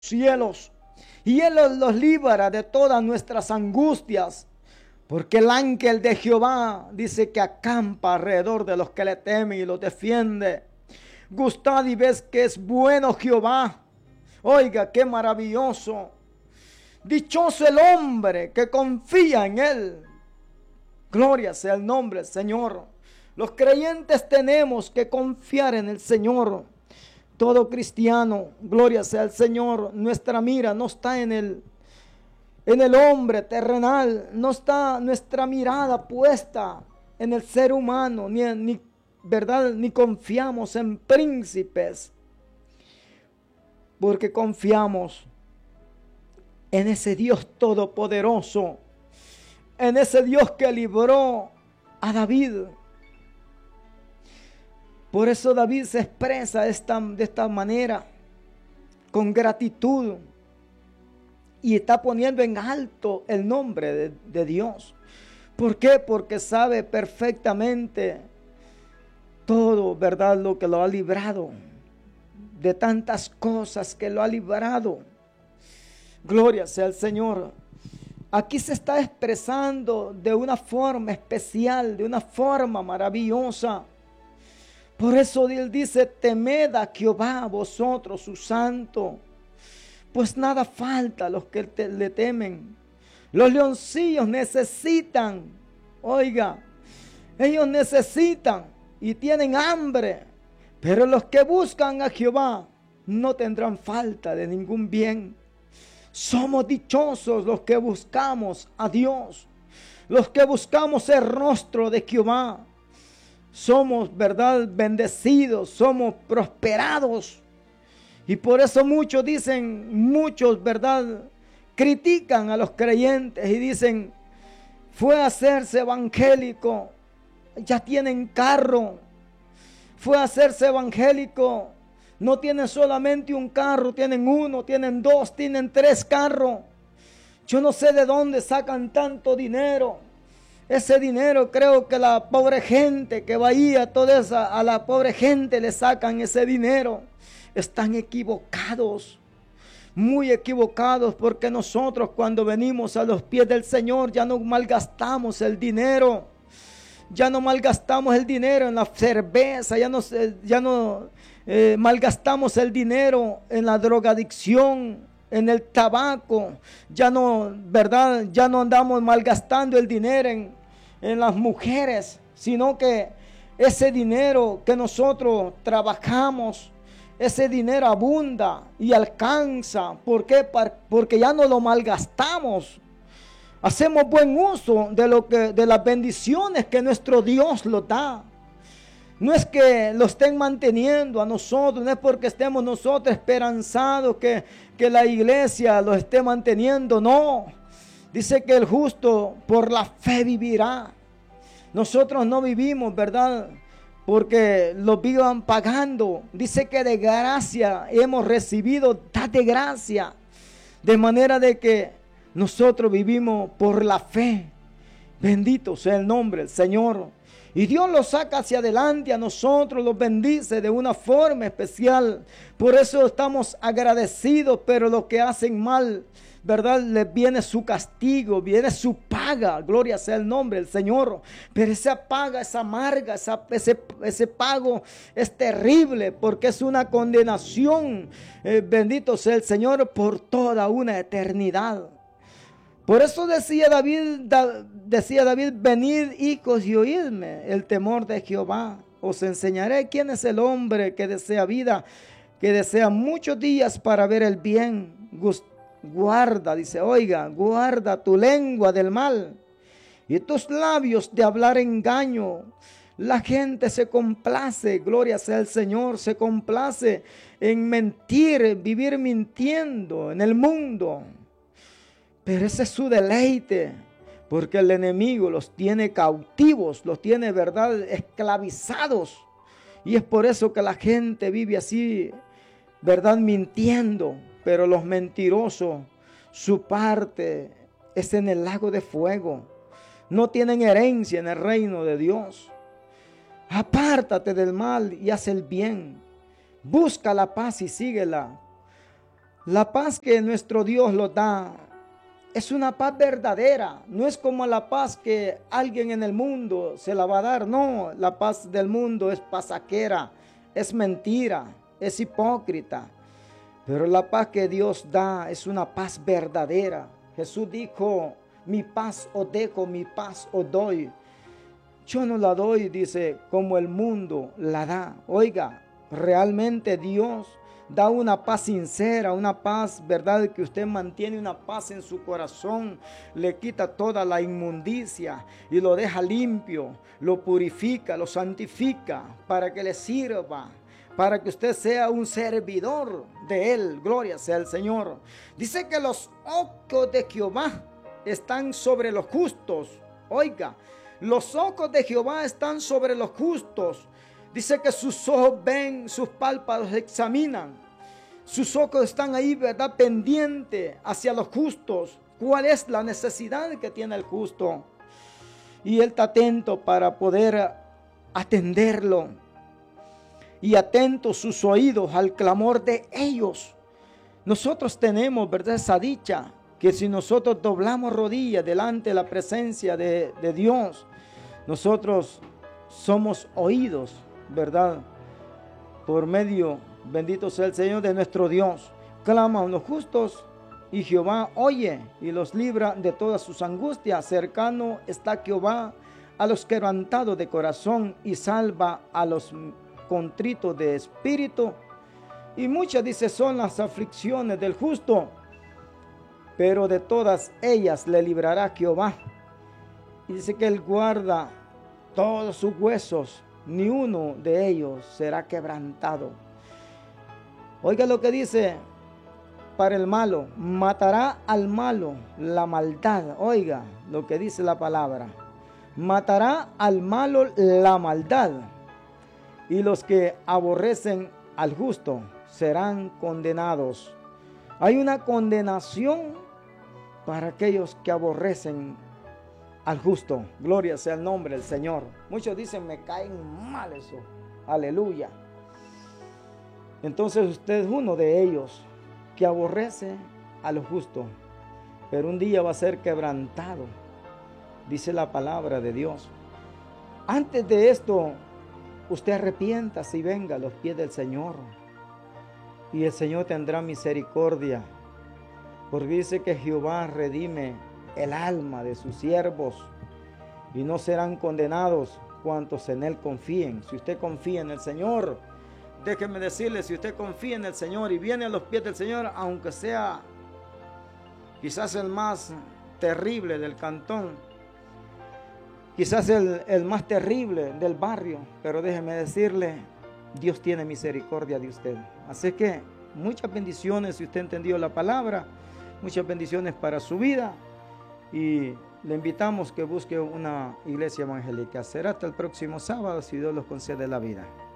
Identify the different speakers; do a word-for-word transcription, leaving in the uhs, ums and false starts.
Speaker 1: cielos, y Él los, los libra de todas nuestras angustias, porque el ángel de Jehová dice que acampa alrededor de los que le temen y los defiende. Gustad y ves que es bueno Jehová. Oiga, qué maravilloso. Dichoso el hombre que confía en Él. Gloria sea el nombre del Señor. Los creyentes tenemos que confiar en el Señor. Todo cristiano, gloria sea el Señor, nuestra mira no está en el, en el hombre terrenal, no está nuestra mirada puesta en el ser humano, ni, ni, ¿verdad? Ni confiamos en príncipes, porque confiamos en ese Dios todopoderoso, en ese Dios que libró a David. Por eso David se expresa de esta, de esta manera, con gratitud, y está poniendo en alto el nombre de, de Dios. ¿Por qué? Porque sabe perfectamente todo, ¿verdad? Lo que lo ha librado, de tantas cosas que lo ha librado. Gloria sea al Señor. Aquí se está expresando de una forma especial, de una forma maravillosa. Por eso Él dice, temed a Jehová vosotros, su santo, pues nada falta a los que te, le temen. Los leoncillos necesitan, oiga, ellos necesitan y tienen hambre, pero los que buscan a Jehová no tendrán falta de ningún bien. Somos dichosos los que buscamos a Dios, los que buscamos el rostro de Jehová. Somos, ¿verdad?, bendecidos, somos prosperados. Y por eso muchos dicen, muchos, ¿verdad?, critican a los creyentes y dicen, fue a hacerse evangélico, ya tienen carro. Fue a hacerse evangélico, no tienen solamente un carro, tienen uno, tienen dos, tienen tres carros. Yo no sé de dónde sacan tanto dinero. Ese dinero creo que la pobre gente que va ahí, a toda esa, a la pobre gente le sacan ese dinero. Están equivocados, muy equivocados, porque nosotros cuando venimos a los pies del Señor ya no malgastamos el dinero. Ya no malgastamos el dinero en la cerveza, ya no, ya no eh, malgastamos el dinero en la drogadicción, en el tabaco. Ya no, ¿verdad? Ya no andamos malgastando el dinero en, en las mujeres, sino que ese dinero que nosotros trabajamos, ese dinero abunda y alcanza. ¿Por qué? Porque ya no lo malgastamos. Hacemos buen uso de, lo que, de las bendiciones que nuestro Dios nos da. No es que lo estén manteniendo a nosotros, no es porque estemos nosotros esperanzados que, que la iglesia lo esté manteniendo, no. Dice que el justo por la fe vivirá. Nosotros no vivimos, ¿verdad?, porque lo vivan pagando. Dice que de gracia hemos recibido, date gracia. De manera de que nosotros vivimos por la fe. Bendito sea el nombre del Señor. Y Dios los saca hacia adelante, a nosotros los bendice de una forma especial. Por eso estamos agradecidos, pero los que hacen mal, ¿verdad?, les viene su castigo, viene su paga. Gloria sea el nombre del Señor. Pero esa paga es amarga, esa, ese, ese pago es terrible, porque es una condenación. Eh, bendito sea el Señor por toda una eternidad. Por eso decía David, da, decía David, venid hijos y oídme el temor de Jehová. Os enseñaré quién es el hombre que desea vida, que desea muchos días para ver el bien. Guarda, dice, oiga, guarda tu lengua del mal y tus labios de hablar engaño. La gente se complace, gloria sea el Señor, se complace en mentir, vivir mintiendo en el mundo. Pero ese es su deleite, porque el enemigo los tiene cautivos, los tiene, ¿verdad?, esclavizados. Y es por eso que la gente vive así, ¿verdad?, mintiendo. Pero los mentirosos, su parte es en el lago de fuego. No tienen herencia en el reino de Dios. Apártate del mal y haz el bien. Busca la paz y síguela. La paz que nuestro Dios lo da es una paz verdadera. No es como la paz que alguien en el mundo se la va a dar. No, la paz del mundo es pasajera, es mentira, es hipócrita. Pero la paz que Dios da es una paz verdadera. Jesús dijo, mi paz os dejo, mi paz os doy. Yo no la doy, dice, como el mundo la da. Oiga, realmente Dios da una paz sincera, una paz, ¿verdad? Que usted mantiene una paz en su corazón, le quita toda la inmundicia y lo deja limpio, lo purifica, lo santifica para que le sirva, para que usted sea un servidor de Él. Gloria sea el Señor. Dice que los ojos de Jehová están sobre los justos. Oiga, los ojos de Jehová están sobre los justos. Dice que sus ojos ven, sus párpados examinan. Sus ojos están ahí, ¿verdad? Pendientes hacia los justos. ¿Cuál es la necesidad que tiene el justo? Y Él está atento para poder atenderlo. Y atentos sus oídos al clamor de ellos. Nosotros tenemos, ¿verdad? Esa dicha, que si nosotros doblamos rodillas delante de la presencia de, de Dios, nosotros somos oídos, ¿verdad? Por medio, bendito sea el Señor, de nuestro Dios. Claman los justos y Jehová oye y los libra de todas sus angustias. Cercano está Jehová a los quebrantados de corazón y salva a los contritos de espíritu. Y muchas, dice, son las aflicciones del justo, pero de todas ellas le librará Jehová. Y dice que Él guarda todos sus huesos, ni uno de ellos será quebrantado. Oiga lo que dice para el malo: matará al malo la maldad. Oiga lo que dice la palabra: matará al malo la maldad, y los que aborrecen al justo serán condenados. Hay una condenación para aquellos que aborrecen al justo. Gloria sea el nombre del Señor. Muchos dicen, me caen mal eso. Aleluya. Entonces usted es uno de ellos que aborrece a lo justo, pero un día va a ser quebrantado, dice la palabra de Dios. Antes de esto, usted arrepiéntase y venga a los pies del Señor, y el Señor tendrá misericordia, porque dice que Jehová redime el alma de sus siervos, y no serán condenados cuantos en Él confíen. Si usted confía en el Señor, déjeme decirle, si usted confía en el Señor y viene a los pies del Señor, aunque sea quizás el más terrible del cantón, quizás el, el más terrible del barrio, pero déjeme decirle, Dios tiene misericordia de usted. Así que muchas bendiciones, si usted entendió la palabra, muchas bendiciones para su vida, y le invitamos que busque una iglesia evangélica. Será hasta el próximo sábado, si Dios los concede la vida.